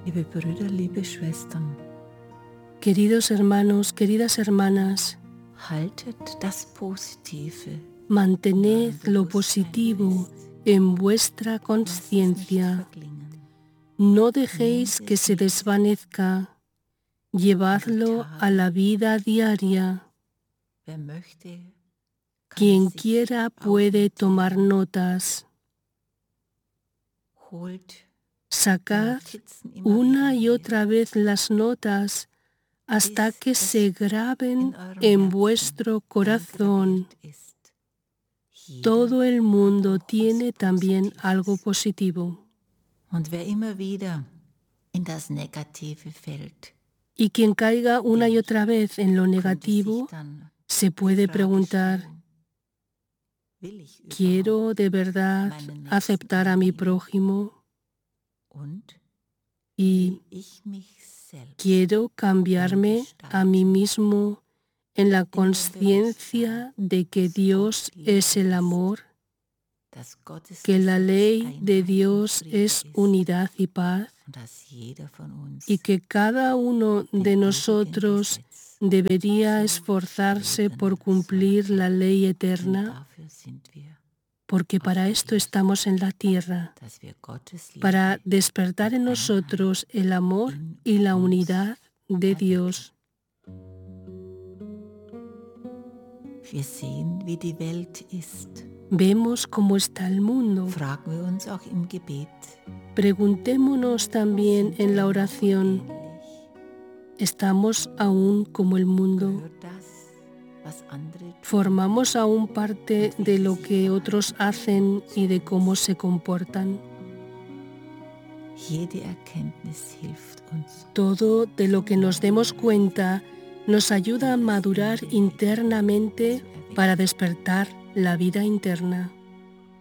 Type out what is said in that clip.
Liebe Brüder, liebe Schwestern, Queridos hermanos, queridas hermanas, haltet das Positive, mantened lo positivo en vuestra conciencia. No dejéis que se desvanezca. Llevadlo a la vida diaria. Quien quiera puede tomar notas. Sacad una y otra vez las notas hasta que se graben en vuestro corazón. Todo el mundo tiene también algo positivo. Y quien caiga una y otra vez en lo negativo, se puede preguntar, ¿quiero de verdad aceptar a mi prójimo? ¿Y quiero cambiarme a mí mismo en la conciencia de que Dios es el amor, que la ley de Dios es unidad y paz, y que cada uno de nosotros debería esforzarse por cumplir la ley eterna? Porque para esto estamos en la tierra, para despertar en nosotros el amor y la unidad de Dios. Vemos cómo está el mundo. Preguntémonos también en la oración, ¿estamos aún como el mundo? ¿Formamos aún parte de lo que otros hacen y de cómo se comportan? Todo de lo que nos demos cuenta nos ayuda a madurar internamente para despertar la vida interna.